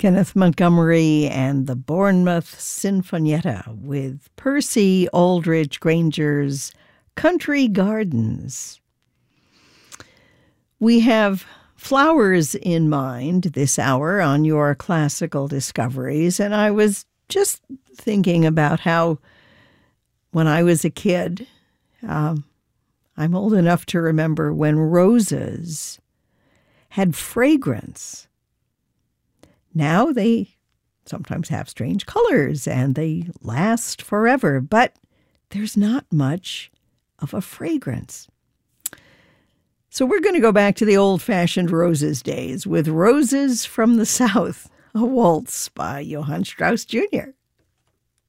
Kenneth Montgomery and the Bournemouth Sinfonietta with Percy Aldridge Granger's Country Gardens. We have flowers in mind this hour on your classical discoveries, and I was just thinking about how when I was a kid, I'm old enough to remember when roses had fragrance. Now they sometimes have strange colors and they last forever, but there's not much of a fragrance. So we're going to go back to the old-fashioned roses days with Roses from the South, a waltz by Johann Strauss Jr.